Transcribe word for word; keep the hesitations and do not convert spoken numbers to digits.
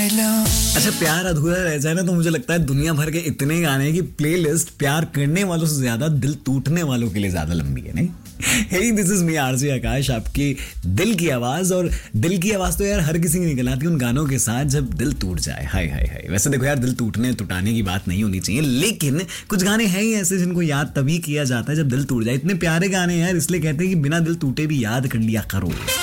अच्छा, प्यार अधूरा रह जाए ना तो मुझे लगता है दुनिया भर के इतने गाने हैं कि प्लेलिस्ट प्यार करने वालों से ज्यादा दिल टूटने वालों के लिए ज्यादा लंबी है, नहीं? हे, दिस इज मी आरजे आकाश, आपकी दिल की आवाज। और दिल की आवाज तो यार हर किसी की निकल आती है उन गानों के साथ जब दिल टूट जाए। हाय हाय हाय। वैसे देखो यार, दिल टूटने टुटाने की बात नहीं होनी चाहिए, लेकिन कुछ गाने हैं ही ऐसे जिनको याद तभी किया जाता है जब दिल टूट जाए। इतने प्यारे गाने हैं यार, इसलिए कहते हैं कि बिना दिल टूटे भी याद कर लिया करो।